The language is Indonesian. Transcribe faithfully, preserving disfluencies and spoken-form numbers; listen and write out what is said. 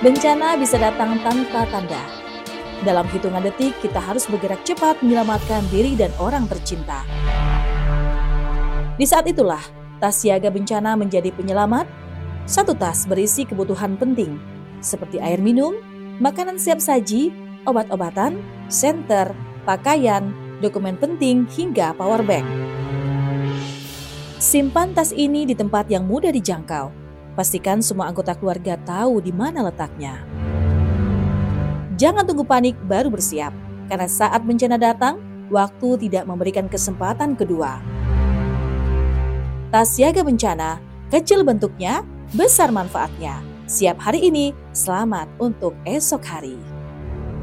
Bencana bisa datang tanpa tanda. Dalam hitungan detik, kita harus bergerak cepat menyelamatkan diri dan orang tercinta. Di saat itulah, tas siaga bencana menjadi penyelamat. Satu tas berisi kebutuhan penting, seperti air minum, makanan siap saji, obat-obatan, senter, pakaian, dokumen penting, hingga power bank. Simpan tas ini di tempat yang mudah dijangkau. Pastikan semua anggota keluarga tahu di mana letaknya. Jangan tunggu panik baru bersiap, karena saat bencana datang, waktu tidak memberikan kesempatan kedua. Tas siaga bencana, kecil bentuknya, besar manfaatnya. Siap hari ini, selamat untuk esok hari.